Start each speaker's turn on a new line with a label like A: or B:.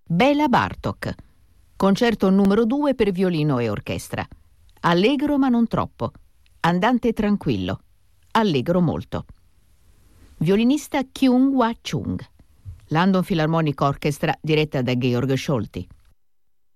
A: Bela Bartok. Concerto numero 2 per violino e orchestra. Allegro ma non troppo. Andante tranquillo. Allegro molto. Violinista Kyung Hwa Chung. London Philharmonic Orchestra diretta da Georg Scholti.